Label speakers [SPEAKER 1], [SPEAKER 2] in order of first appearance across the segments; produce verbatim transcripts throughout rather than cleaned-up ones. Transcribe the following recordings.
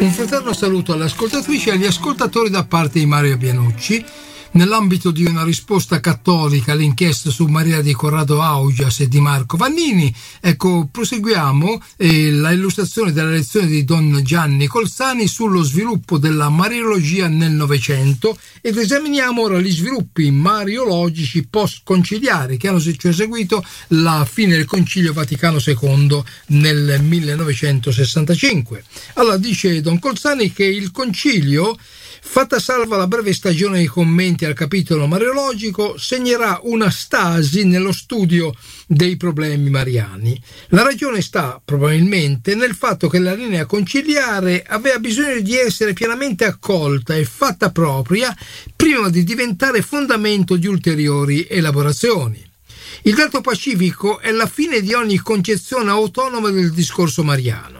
[SPEAKER 1] Un fraterno saluto alle ascoltatrici e agli ascoltatori da parte di Mario Pianucci. Nell'ambito di una risposta cattolica all'inchiesta su Maria di Corrado Augias e di Marco Vannini, ecco, proseguiamo eh, la illustrazione della lezione di Don Gianni Colzani sullo sviluppo della Mariologia nel Novecento ed esaminiamo ora gli sviluppi mariologici post-conciliari che hanno cioè seguito la fine del Concilio Vaticano secondo nel millenovecentosessantacinque. Allora dice Don Colzani che il concilio, fatta salva la breve stagione dei commenti al capitolo mariologico, segnerà una stasi nello studio dei problemi mariani. La ragione sta probabilmente nel fatto che la linea conciliare aveva bisogno di essere pienamente accolta e fatta propria prima di diventare fondamento di ulteriori elaborazioni. Il dato pacifico è la fine di ogni concezione autonoma del discorso mariano.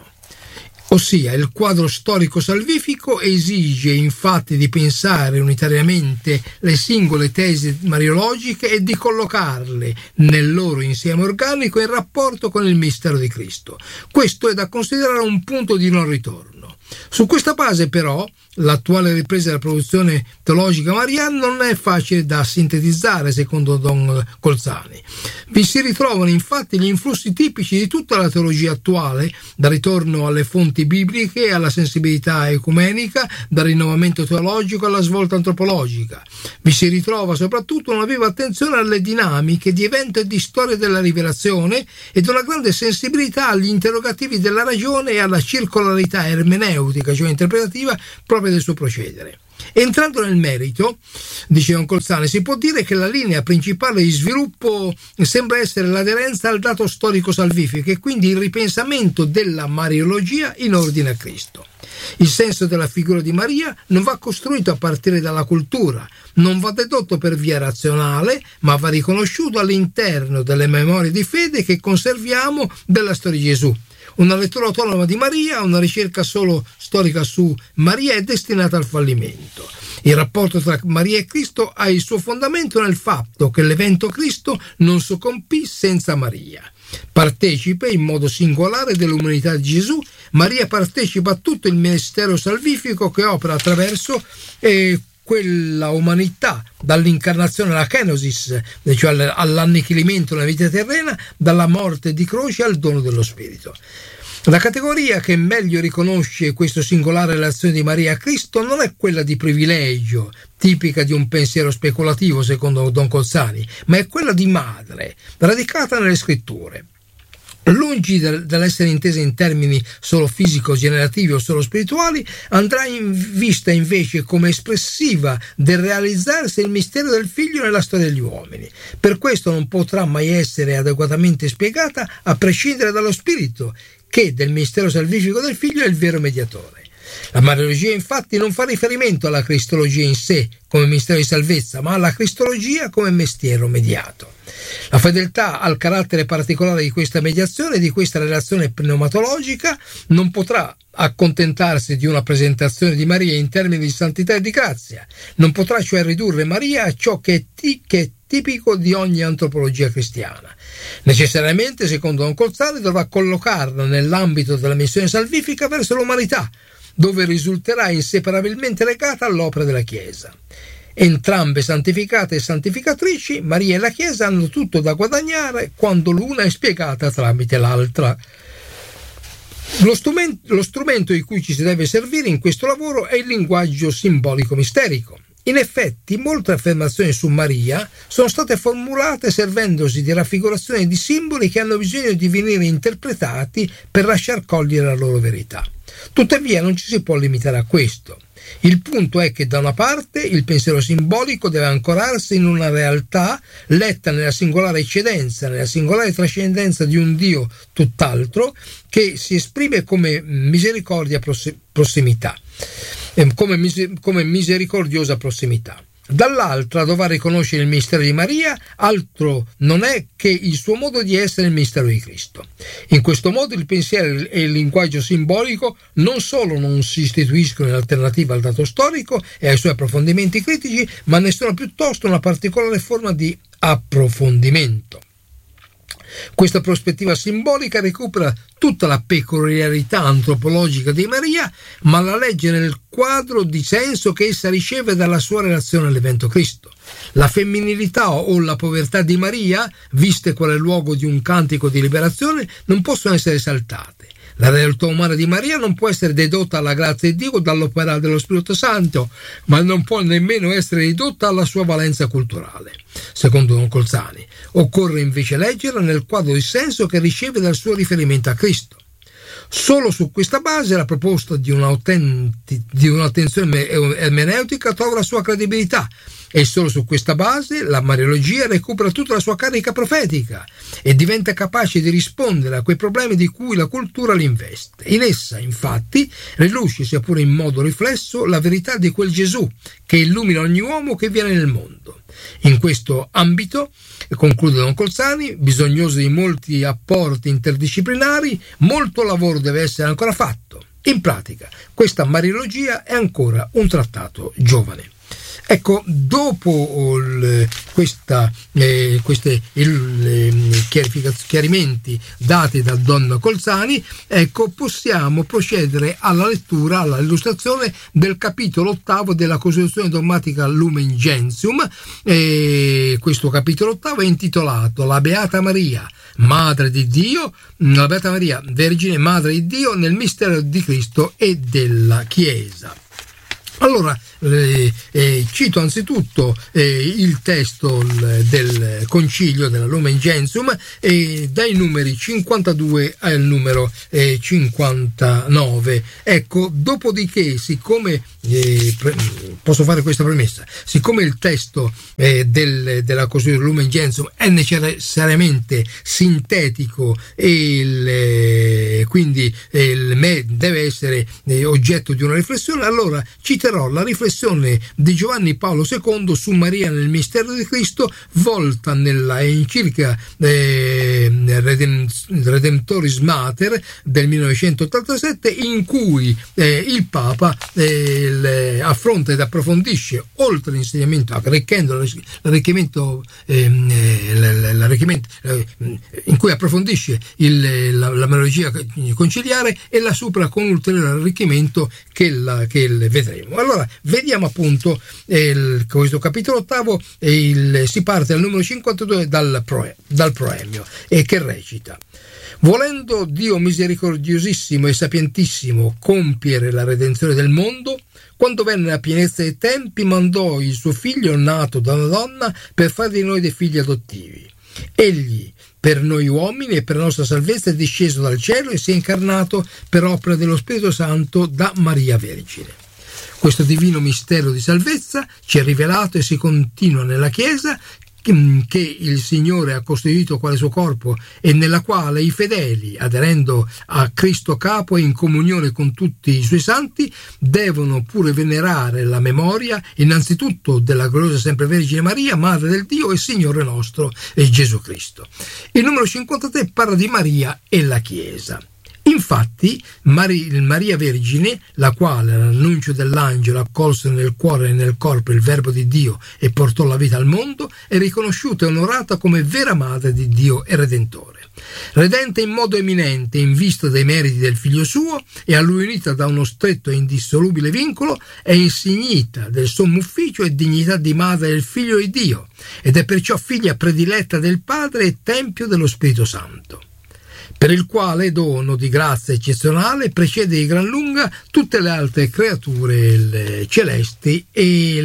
[SPEAKER 1] Ossia, il quadro storico-salvifico esige infatti di pensare unitariamente le singole tesi mariologiche e di collocarle nel loro insieme organico in rapporto con il mistero di Cristo. Questo è da considerare un punto di non ritorno. Su questa base, però, l'attuale ripresa della produzione teologica mariana non è facile da sintetizzare, secondo Don Colzani. Vi si ritrovano infatti gli influssi tipici di tutta la teologia attuale, dal ritorno alle fonti bibliche alla sensibilità ecumenica, dal rinnovamento teologico alla svolta antropologica. Vi si ritrova soprattutto una viva attenzione alle dinamiche di evento e di storia della rivelazione ed una grande sensibilità agli interrogativi della ragione e alla circolarità ermeneutica, cioè interpretativa, proprio del suo procedere. Entrando nel merito, dice Don Colzani, si può dire che la linea principale di sviluppo sembra essere l'aderenza al dato storico salvifico e quindi il ripensamento della mariologia in ordine a Cristo. Il senso della figura di Maria non va costruito a partire dalla cultura, non va dedotto per via razionale, ma va riconosciuto all'interno delle memorie di fede che conserviamo della storia di Gesù. Una lettura autonoma di Maria, una ricerca solo storica su Maria è destinata al fallimento. Il rapporto tra Maria e Cristo ha il suo fondamento nel fatto che l'evento Cristo non soccombì senza Maria. Partecipe in modo singolare dell'umanità di Gesù, Maria partecipa a tutto il mistero salvifico che opera attraverso eh, quella umanità, dall'incarnazione alla kenosis, cioè all'annichilimento della vita terrena, dalla morte di croce al dono dello Spirito. La categoria che meglio riconosce questa singolare relazione di Maria a Cristo non è quella di privilegio, tipica di un pensiero speculativo secondo Don Colzani, ma è quella di madre, radicata nelle scritture. Lungi dall'essere intesa in termini solo fisico-generativi o solo spirituali, andrà in vista invece come espressiva del realizzarsi il mistero del Figlio nella storia degli uomini. Per questo non potrà mai essere adeguatamente spiegata a prescindere dallo Spirito, che del mistero salvifico del Figlio è il vero mediatore. La mariologia infatti non fa riferimento alla cristologia in sé come mistero di salvezza, ma alla cristologia come mistero mediato. La fedeltà al carattere particolare di questa mediazione e di questa relazione pneumatologica non potrà accontentarsi di una presentazione di Maria in termini di santità e di grazia, non potrà cioè ridurre Maria a ciò che è, ti- che è tipico di ogni antropologia cristiana. Necessariamente, secondo Don Colzani, dovrà collocarla nell'ambito della missione salvifica verso l'umanità, dove risulterà inseparabilmente legata all'opera della Chiesa. Entrambe santificate e santificatrici, Maria e la Chiesa hanno tutto da guadagnare quando l'una è spiegata tramite l'altra. Lo strumento, lo strumento di cui ci si deve servire in questo lavoro è il linguaggio simbolico misterico. In effetti, molte affermazioni su Maria sono state formulate servendosi di raffigurazioni di simboli che hanno bisogno di venire interpretati per lasciar cogliere la loro verità. Tuttavia non ci si può limitare a questo. Il punto è che da una parte il pensiero simbolico deve ancorarsi in una realtà letta nella singolare eccedenza, nella singolare trascendenza di un Dio tutt'altro che si esprime come misericordia prossimità, come, mise- come misericordiosa prossimità. Dall'altra dovrà riconoscere il mistero di Maria, altro non è che il suo modo di essere il mistero di Cristo. In questo modo il pensiero e il linguaggio simbolico non solo non si istituiscono in alternativa al dato storico e ai suoi approfondimenti critici, ma ne sono piuttosto una particolare forma di approfondimento. Questa prospettiva simbolica recupera tutta la peculiarità antropologica di Maria, ma la legge nel quadro di senso che essa riceve dalla sua relazione all'evento Cristo. La femminilità o la povertà di Maria, viste quale luogo di un cantico di liberazione, non possono essere esaltate. La realtà umana di Maria non può essere dedotta alla grazia di Dio dall'opera dello Spirito Santo, ma non può nemmeno essere ridotta alla sua valenza culturale. Secondo Don Colzani, occorre invece leggerla nel quadro di senso che riceve dal suo riferimento a Cristo. Solo su questa base la proposta di, di un'attenzione ermeneutica trova la sua credibilità, e solo su questa base la Mariologia recupera tutta la sua carica profetica e diventa capace di rispondere a quei problemi di cui la cultura l'investe. In essa, infatti, riluce, sia pure in modo riflesso, la verità di quel Gesù che illumina ogni uomo che viene nel mondo. In questo ambito, conclude Don Colzani, bisognoso di molti apporti interdisciplinari, molto lavoro deve essere ancora fatto. In pratica, questa Mariologia è ancora un trattato giovane. Ecco, dopo il, questa, eh, questi eh, chiarimenti dati da Don Colzani, ecco, possiamo procedere alla lettura, alla illustrazione del capitolo ottavo della Costituzione dogmatica Lumen Gentium. Eh, questo capitolo ottavo è intitolato La Beata Maria, Madre di Dio, la Beata Maria, Vergine Madre di Dio nel mistero di Cristo e della Chiesa. Allora, eh, eh, cito anzitutto eh, il testo l, del concilio della Lumen Gentium eh, dai numeri cinquantadue al numero eh, cinquantanove. Ecco, dopodiché, siccome eh, pre- posso fare questa premessa, siccome il testo eh, del, della Costituzione Lumen Gentium è necessariamente sintetico e il, eh, quindi eh, il me deve essere eh, oggetto di una riflessione, allora citerò la riflessione di Giovanni Paolo secondo su Maria nel mistero di Cristo, volta nella enciclica eh, Redemptoris Mater del millenovecentottantasette, in cui eh, il Papa eh, le, affronta ed approfondisce, oltre l'insegnamento, arricchendo l'arricchimento, eh, l'arricchimento eh, in cui approfondisce il, la, la Mariologia conciliare e la supera con ulteriore arricchimento che, la, che il vedremo. Allora, vediamo appunto il, questo capitolo ottavo, e il, si parte dal numero cinquantadue dal, proe, dal proemio, e che recita: volendo Dio misericordiosissimo e sapientissimo compiere la redenzione del mondo, quando venne la pienezza dei tempi, mandò il suo figlio nato da una donna per fare di noi dei figli adottivi. Egli, per noi uomini e per la nostra salvezza, è disceso dal cielo e si è incarnato per opera dello Spirito Santo da Maria Vergine. Questo divino mistero di salvezza ci è rivelato e si continua nella Chiesa, che il Signore ha costituito quale suo corpo e nella quale i fedeli, aderendo a Cristo capo e in comunione con tutti i suoi santi, devono pure venerare la memoria innanzitutto della gloriosa sempre Vergine Maria, Madre del Dio e Signore nostro e Gesù Cristo. Il numero cinquantatré parla di Maria e la Chiesa. Infatti, Maria, Maria Vergine, la quale all'annuncio dell'angelo accolse nel cuore e nel corpo il Verbo di Dio e portò la vita al mondo, è riconosciuta e onorata come vera Madre di Dio e Redentore. Redente in modo eminente in vista dei meriti del Figlio suo e a lui unita da uno stretto e indissolubile vincolo, è insignita del sommo ufficio e dignità di Madre del Figlio di Dio, ed è perciò figlia prediletta del Padre e Tempio dello Spirito Santo, per il quale dono di grazia eccezionale precede di gran lunga tutte le altre creature le celesti e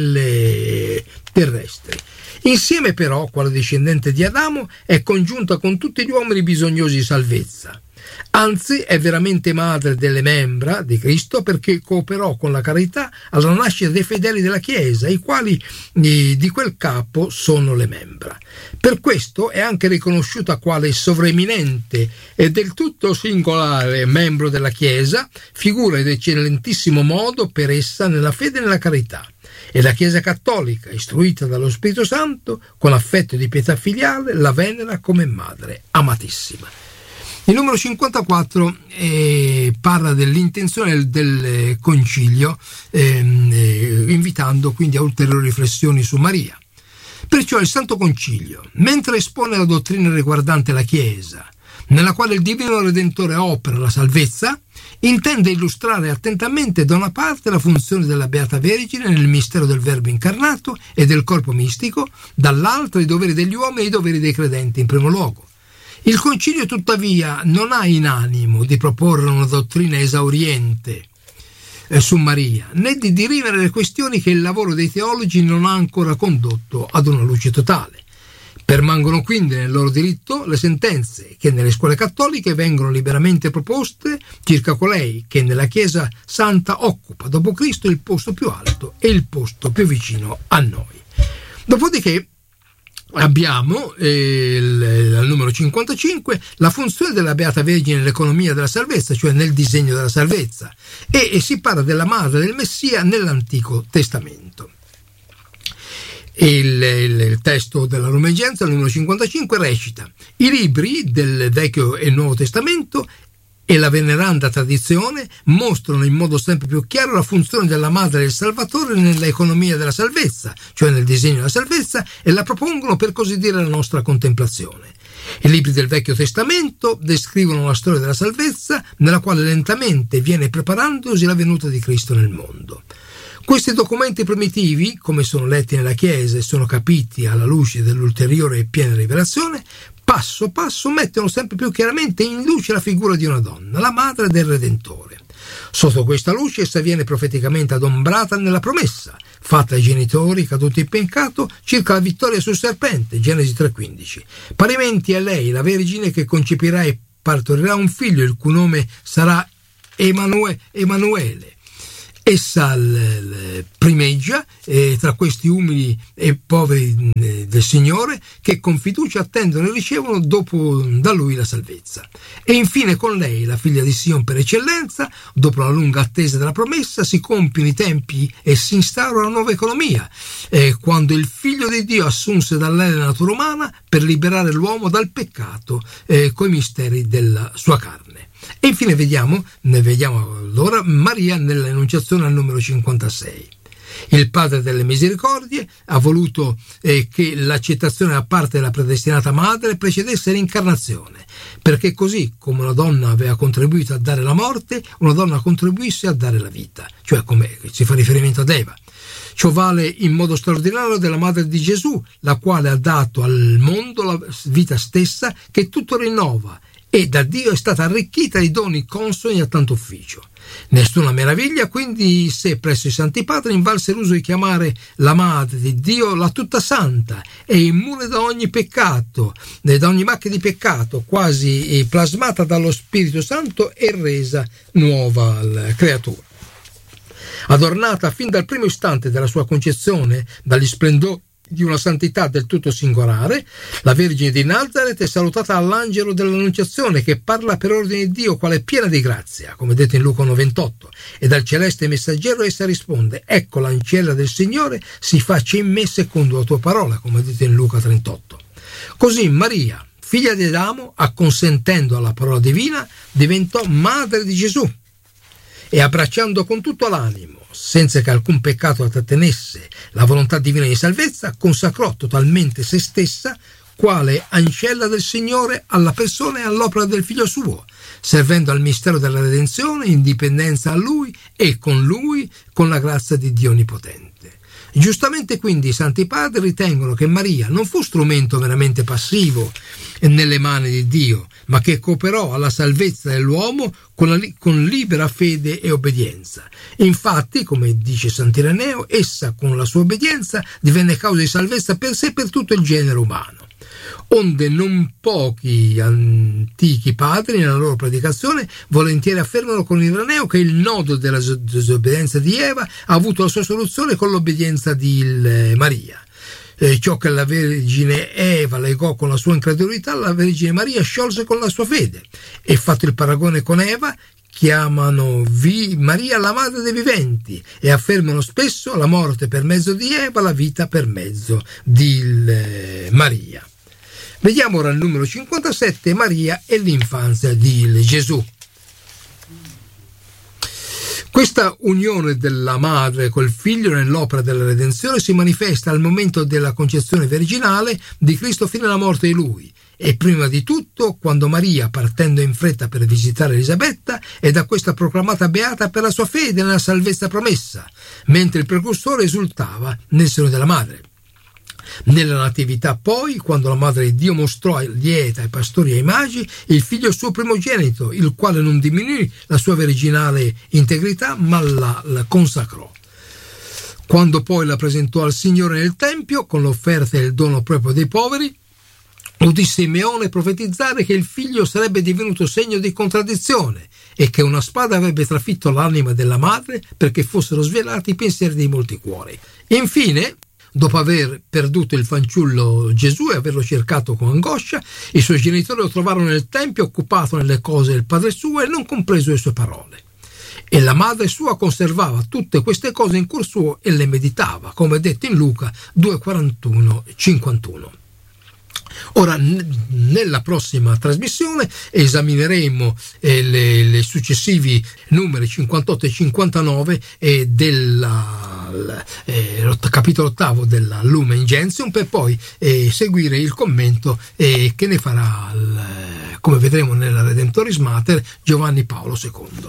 [SPEAKER 1] le terrestri. Insieme però, quale discendente di Adamo, è congiunta con tutti gli uomini bisognosi di salvezza. Anzi, è veramente madre delle membra di Cristo, perché cooperò con la carità alla nascita dei fedeli della Chiesa, i quali eh, di quel capo sono le membra. Per questo è anche riconosciuta quale sovreminente e del tutto singolare membro della Chiesa, figura ed eccellentissimo modo per essa nella fede e nella carità. E la Chiesa cattolica, istruita dallo Spirito Santo, con affetto di pietà filiale, la venera come madre amatissima. Il numero cinquantaquattro eh, parla dell'intenzione del, del concilio, ehm, eh, invitando quindi a ulteriori riflessioni su Maria. Perciò il Santo Concilio, mentre espone la dottrina riguardante la Chiesa, nella quale il Divino Redentore opera la salvezza, intende illustrare attentamente da una parte la funzione della Beata Vergine nel mistero del Verbo incarnato e del corpo mistico, dall'altra i doveri degli uomini e i doveri dei credenti in primo luogo. Il Concilio tuttavia non ha in animo di proporre una dottrina esauriente eh, su Maria, né di dirimere le questioni che il lavoro dei teologi non ha ancora condotto ad una luce totale. Permangono quindi nel loro diritto le sentenze che nelle scuole cattoliche vengono liberamente proposte circa colei che nella Chiesa Santa occupa dopo Cristo il posto più alto e il posto più vicino a noi. Dopodiché abbiamo eh, il, al numero cinquantacinque la funzione della Beata Vergine nell'economia della salvezza, cioè nel disegno della salvezza, e, e si parla della madre del Messia nell'Antico Testamento. Il, il, il testo della Lumen Gentium, al numero cinquantacinque, recita: i libri del Vecchio e Nuovo Testamento e la veneranda tradizione mostrano in modo sempre più chiaro la funzione della Madre del Salvatore nell'economia della salvezza, cioè nel disegno della salvezza, e la propongono per così dire alla nostra contemplazione. I libri del Vecchio Testamento descrivono la storia della salvezza nella quale lentamente viene preparandosi la venuta di Cristo nel mondo. Questi documenti primitivi, come sono letti nella Chiesa e sono capiti alla luce dell'ulteriore e piena rivelazione, passo passo mettono sempre più chiaramente in luce la figura di una donna, la madre del Redentore. Sotto questa luce essa viene profeticamente adombrata nella promessa, fatta ai genitori caduti in peccato circa la vittoria sul serpente, Genesi tre quindici. Parimenti è lei, la Vergine, che concepirà e partorirà un figlio, il cui nome sarà Emanue- Emanuele. Essa l- primeggia eh, tra questi umili e poveri eh, del Signore, che con fiducia attendono e ricevono dopo da Lui la salvezza. E infine con lei, la figlia di Sion per eccellenza, dopo la lunga attesa della promessa, si compiono i tempi e si instaura una nuova economia, eh, quando il Figlio di Dio assunse da lei la natura umana per liberare l'uomo dal peccato eh, coi misteri della sua carne. E infine vediamo, ne vediamo allora Maria nell'Annunciazione al numero cinquantasei. Il Padre delle Misericordie ha voluto eh, che l'accettazione da parte della predestinata madre precedesse l'incarnazione, perché così come una donna aveva contribuito a dare la morte, una donna contribuisse a dare la vita, cioè come si fa riferimento ad Eva. Ciò vale in modo straordinario della madre di Gesù, la quale ha dato al mondo la vita stessa che tutto rinnova, e da Dio è stata arricchita di doni consoni a tanto ufficio. Nessuna meraviglia quindi se presso i Santi Padri invalse l'uso di chiamare la Madre di Dio la tutta santa e immune da ogni peccato, da ogni macchia di peccato, quasi plasmata dallo Spirito Santo e resa nuova alla creatura. Adornata fin dal primo istante della sua concezione dagli splendori di una santità del tutto singolare, la Vergine di Nazareth è salutata dall'angelo dell'Annunciazione, che parla per ordine di Dio quale piena di grazia, come detto in Luca uno ventotto, e dal celeste messaggero essa risponde: ecco l'ancella del Signore, si faccia in me secondo la tua parola, come detto in Luca trentotto. Così Maria, figlia di Adamo, acconsentendo alla parola divina, diventò madre di Gesù, e abbracciando con tutto l'animo, senza che alcun peccato la trattenesse, la volontà divina di salvezza, consacrò totalmente se stessa quale ancella del Signore alla persona e all'opera del Figlio suo, servendo al mistero della redenzione in dipendenza a Lui e con Lui, con la grazia di Dio Onnipotente. Giustamente quindi i Santi Padri ritengono che Maria non fu strumento meramente passivo nelle mani di Dio, ma che cooperò alla salvezza dell'uomo con, la, con libera fede e obbedienza. Infatti, come dice Sant'Ireneo, essa con la sua obbedienza divenne causa di salvezza per sé e per tutto il genere umano. Onde non pochi antichi padri nella loro predicazione volentieri affermano con Ireneo che il nodo della disobbedienza di Eva ha avuto la sua soluzione con l'obbedienza di Maria. Eh, ciò che la Vergine Eva legò con la sua incredulità, la Vergine Maria sciolse con la sua fede, e fatto il paragone con Eva, chiamano vi Maria la madre dei viventi e affermano spesso la morte per mezzo di Eva, la vita per mezzo di Maria. Vediamo ora il numero cinquantasette, Maria e l'infanzia di Gesù. Questa unione della madre col figlio nell'opera della redenzione si manifesta al momento della concezione virginale di Cristo fino alla morte di lui, e prima di tutto quando Maria, partendo in fretta per visitare Elisabetta, è da questa proclamata beata per la sua fede nella salvezza promessa, mentre il precursore esultava nel seno della madre. Nella natività poi, quando la madre di Dio mostrò lieta ai pastori e ai magi il figlio suo primogenito, il quale non diminuì la sua virginale integrità, ma la, la consacrò. Quando poi la presentò al Signore nel Tempio, con l'offerta e il dono proprio dei poveri, udì Simeone profetizzare che il figlio sarebbe divenuto segno di contraddizione e che una spada avrebbe trafitto l'anima della madre perché fossero svelati i pensieri di molti cuori. Infine, dopo aver perduto il fanciullo Gesù e averlo cercato con angoscia, i suoi genitori lo trovarono nel tempio occupato nelle cose del padre suo e non compreso le sue parole. E la madre sua conservava tutte queste cose in cuor suo e le meditava, come detto in Luca due, quarantuno cinquantuno. Ora, n- nella prossima trasmissione esamineremo eh, le, le successivi numeri cinquantotto e cinquantanove eh, del eh, capitolo ottavo della Lumen Gentium, per poi eh, seguire il commento eh, che ne farà, il, come vedremo nella Redemptoris Mater, Giovanni Paolo secondo.